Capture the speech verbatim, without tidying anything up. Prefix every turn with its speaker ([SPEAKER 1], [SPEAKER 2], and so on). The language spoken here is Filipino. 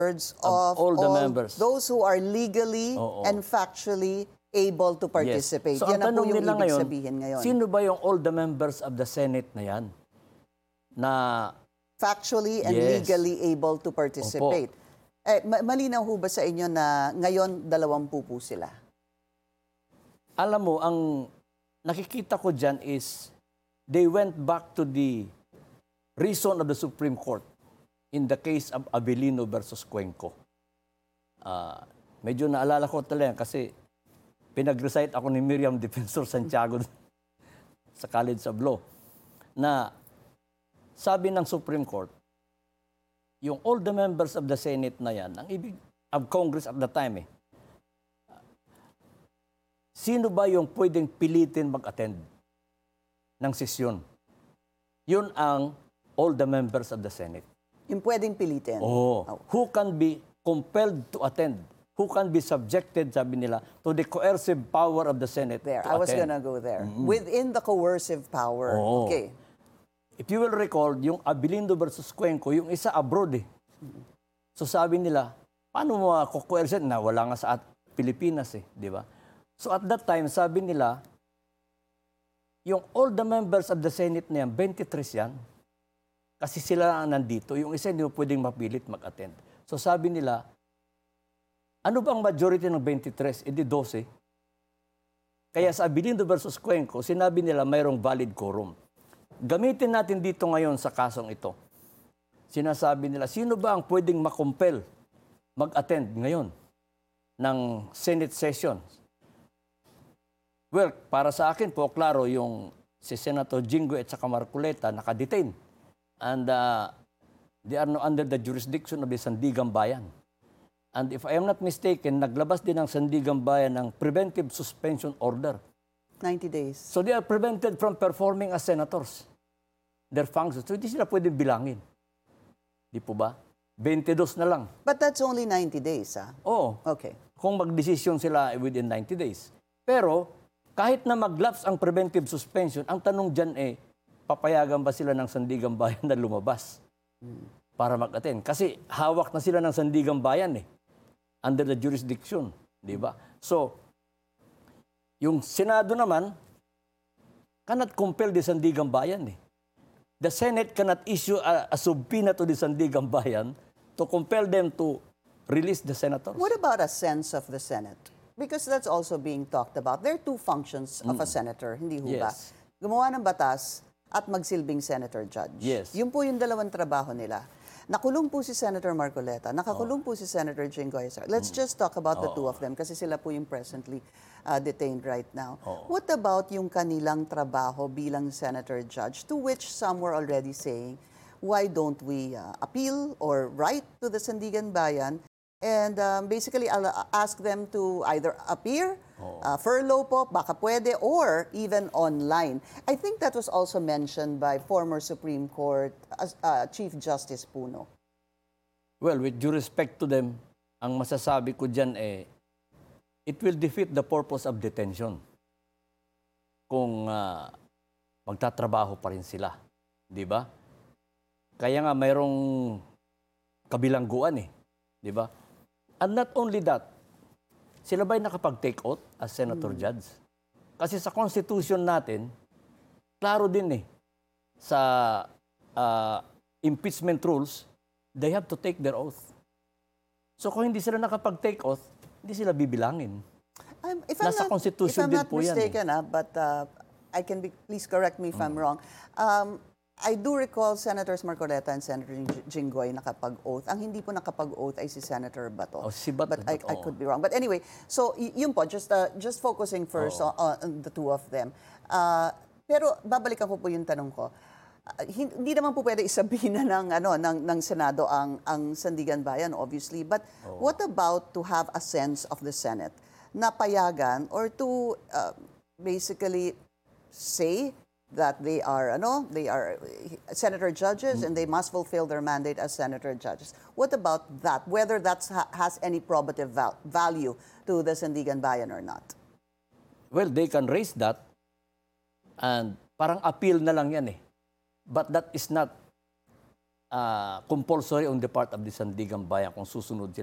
[SPEAKER 1] Of,
[SPEAKER 2] of
[SPEAKER 1] all the
[SPEAKER 2] all
[SPEAKER 1] members.
[SPEAKER 2] those who are legally
[SPEAKER 1] Oo.
[SPEAKER 2] and factually able to participate.
[SPEAKER 1] Yes. So
[SPEAKER 2] Yan
[SPEAKER 1] ang
[SPEAKER 2] na po
[SPEAKER 1] tanong
[SPEAKER 2] yung
[SPEAKER 1] nila
[SPEAKER 2] ibig
[SPEAKER 1] ngayon,
[SPEAKER 2] sabihin ngayon.
[SPEAKER 1] sino ba yung all the members of the Senate na yan? Na
[SPEAKER 2] Factually and
[SPEAKER 1] Yes.
[SPEAKER 2] legally able to participate. Eh, ma- malinaw ho ba sa inyo na ngayon dalawampu po sila?
[SPEAKER 1] alam mo, ang nakikita ko dyan is they went back to the reason of the Supreme Court in the case of Abilino versus Cuenco. Ah, medyo naalala ko talaga kasi pinag-recite ako ni Miriam Defensor Santiago sa College of Law na sabi ng Supreme Court, yung all the members of the Senate na yan, ang ibig of Congress at the time eh, sino ba yung pwedeng pilitin mag-attend ng sesyon? Yun ang all the members of the Senate.
[SPEAKER 2] Yung pwedeng pilitin.
[SPEAKER 1] Oh, who can be compelled to attend? Who can be subjected, sabi nila, to the coercive power of the Senate
[SPEAKER 2] There,
[SPEAKER 1] to
[SPEAKER 2] I was
[SPEAKER 1] attend?
[SPEAKER 2] gonna go there. Within the coercive power.
[SPEAKER 1] Oo.
[SPEAKER 2] Okay.
[SPEAKER 1] If you will recall, yung Abilindo versus Cuenco, yung isa abroad eh. So sabi nila, paano mo ako-coerce na wala nga sa at Pilipinas eh, di ba? So at that time, sabi nila, yung all the members of the Senate na yan, twenty-three yan. Kasi sila ang nandito, yung isa hindi mo pwedeng mapilit mag-attend. So sabi nila, ano bang majority ng twenty-three? E di twelve. Kaya sa Abilindo versus Cuenco, sinabi nila mayroong valid quorum. Gamitin natin dito ngayon sa kasong ito. Sinasabi nila, sino ba ang pwedeng makumpel mag-attend ngayon ng Senate session? Well, para sa akin po, klaro, yung si Senator Jinggoy at saka Marcoleta nakadetain. And uh, they are no under the jurisdiction of the Sandigan Bayan. And if I am not mistaken, naglabas din ng Sandigan Bayan ng preventive suspension order.
[SPEAKER 2] ninety days.
[SPEAKER 1] So they are prevented from performing as senators. Their functions. So hindi sila pwedeng bilangin. Di po ba? twenty-two na lang.
[SPEAKER 2] But that's only ninety days, ah?
[SPEAKER 1] Oo.
[SPEAKER 2] Okay.
[SPEAKER 1] Kung magdesisyon sila within ninety days. Pero kahit na mag-lapse ang preventive suspension, ang tanong dyan eh, papayagan ba sila ng Sandigan Bayan na lumabas para mag-attend? Kasi hawak na sila ng Sandigan Bayan eh. Under the jurisdiction. Di ba? So, yung Senado naman, cannot compel the Sandigan Bayan eh. The Senate cannot issue a, a subpoena to the Sandigan Bayan to compel them to release the senators.
[SPEAKER 2] What about a sense of the Senate? Because that's also being talked about. There are two functions of a senator, hindi ho ba?
[SPEAKER 1] Yes.
[SPEAKER 2] Gumawa ng batas at magsilbing senator judge.
[SPEAKER 1] Yes.
[SPEAKER 2] Yun po yung dalawang trabaho nila. Nakulong po si Senator Marcoleta, nakakulong po si Senator Jinggoy. Let's just talk about the two of them kasi sila po yung presently uh, detained right now. What about yung kanilang trabaho bilang senator judge, to which some were already saying, why don't we uh, appeal or write to the Sandigan Bayan and um, basically I'll ask them to either appear, uh, furlough po, baka pwede, or even online. I think that was also mentioned by former Supreme Court uh, uh, Chief Justice Puno.
[SPEAKER 1] Well, with due respect to them, ang masasabi ko dyan eh, it will defeat the purpose of detention kung uh, magtatrabaho pa rin sila. Di ba? Kaya nga mayroong kabilangguan eh. Di ba? And not only that, sila ba'y nakapag-take oath as senator judge? Kasi sa constitution natin, klaro din eh, sa uh, impeachment rules, they have to take their oath. So kung hindi sila nakapag-take oath, hindi sila bibilangin.
[SPEAKER 2] I'm, if
[SPEAKER 1] Nasa
[SPEAKER 2] I'm not,
[SPEAKER 1] constitution
[SPEAKER 2] if I'm
[SPEAKER 1] din
[SPEAKER 2] not
[SPEAKER 1] po yan
[SPEAKER 2] mistaken, ah, but uh, I can be, please correct me if I'm wrong. Um, I do recall Senators Marcoleta and Senator Jinggoy nakapag-oath. Ang hindi po nakapag-oath ay si Senator Bato.
[SPEAKER 1] Oh, si Bato,
[SPEAKER 2] But I,
[SPEAKER 1] Bato,
[SPEAKER 2] I
[SPEAKER 1] oh.
[SPEAKER 2] could be wrong. But anyway, so y- yun po, just, uh, just focusing first on, on the two of them. Uh, pero babalikan ko po yung tanong ko. Uh, hindi naman po pwede isabihin na ng, ano, ng, ng Senado ang, ang Sandigan Bayan, obviously. But
[SPEAKER 1] Oh.
[SPEAKER 2] what about to have a sense of the Senate na payagan or to uh, basically say that they are, ano, they are senator judges and they must fulfill their mandate as senator judges. What about that? Whether that ha- has any probative val- value to the Sandigan Bayan or not?
[SPEAKER 1] Well, they can raise that and parang appeal na lang yan eh. But that is not ah, compulsory on the part of the Sandigan Bayan kung susunod sila.